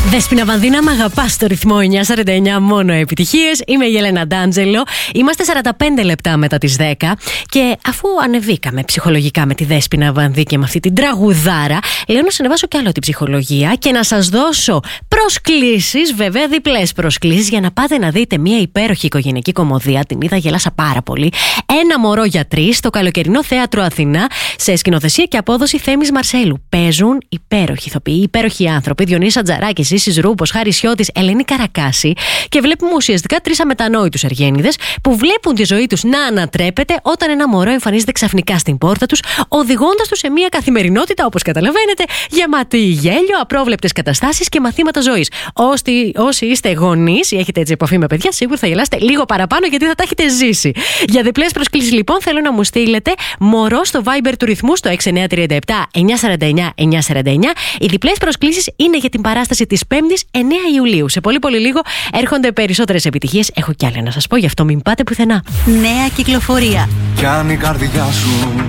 Δέσποινα Βανδίνα, μ' αγαπάς στο ρυθμό 949, μόνο επιτυχίες. Είμαι η Έλενα Ντάντζελο. Είμαστε 45 λεπτά μετά τις 10 και αφού ανεβήκαμε ψυχολογικά με τη Δέσποινα Βανδί και με αυτή την τραγουδάρα, λέω να σας ανεβάσω κι άλλο την ψυχολογία και να σας δώσω προσκλήσεις, βέβαια διπλές προσκλήσεις, για να πάτε να δείτε μια υπέροχη οικογενειακή κομμωδία. Την είδα, γελάσα πάρα πολύ. Ένα μωρό για τρεις, στο καλοκαιρινό θέατρο Αθηνά, σε σκηνοθεσία και απόδοση Θέμης Μαρσέλου. Παίζουν υπέροχοι ηθοποιοί, υπέροχοι άνθρωποι. Διονύσης Ατζαράκης, Ίσης Ρούπος, Χάρης Σιώτης, Ελένη Καρακάση, και βλέπουμε ουσιαστικά τρεις αμετανόητους Αργένιδες που βλέπουν τη ζωή τους να ανατρέπεται όταν ένα μωρό εμφανίζεται ξαφνικά στην πόρτα τους, οδηγώντας τους σε μια καθημερινότητα, όπως καταλαβαίνετε, γεμάτη γέλιο, απρόβλεπτες καταστάσεις και μαθήματα ζωής. Όσοι είστε γονείς ή έχετε έτσι επαφή με παιδιά, σίγουρα θα γελάσετε λίγο παραπάνω, γιατί θα τα έχετε ζήσει. Για διπλές προσκλήσεις, λοιπόν, θέλω να μου στείλετε μωρό στο Viber του ρυθμού στο 6937 949 949. Οι διπλές προσκλήσεις είναι για την παράσταση της 5ης 9 Ιουλίου. Σε πολύ λίγο έρχονται περισσότερες επιτυχίες. Έχω κι άλλα να σας πω, γι' αυτό μην πάτε πουθενά. Νέα κυκλοφορία. Κι αν η καρδιά σου